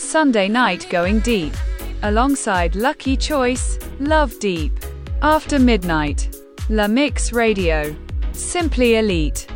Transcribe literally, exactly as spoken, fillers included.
Sunday night going deep. Alongside Lucky Choice, Love Deep. After midnight. La Mix Radio. Simply Elite.